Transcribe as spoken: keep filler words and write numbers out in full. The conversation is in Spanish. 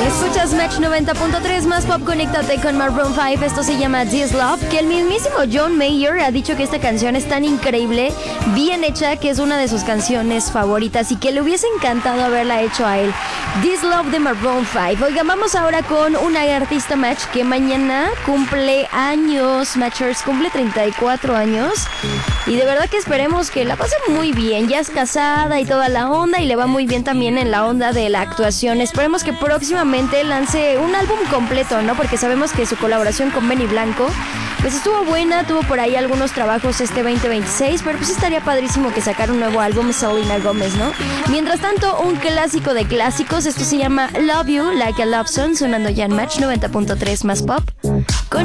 Escuchas Match noventa punto tres más pop, conéctate con Maroon cinco. Esto se llama This Love, que el mismísimo John Mayer ha dicho que esta canción es tan increíble, bien hecha, que es una de sus canciones favoritas y que le hubiese encantado haberla hecho a él. This Love de Maroon cinco. Oigan, vamos ahora con una artista Match que mañana cumple años. Matchers cumple treinta y cuatro años y de verdad que esperemos que la pase muy bien. Ya es casada y toda la onda y le va muy bien también en la onda de la actuación. Esperemos que próximamente lance un álbum completo, ¿no? Porque sabemos que su colaboración con Benny Blanco pues estuvo buena, tuvo por ahí algunos trabajos este veinte veintiséis, pero pues estaría padrísimo que sacara un nuevo álbum Selena Gómez, ¿no? Mientras tanto, un clásico de clásicos, esto se llama Love You Like a Love Song, sonando ya en Match noventa punto tres más pop. Con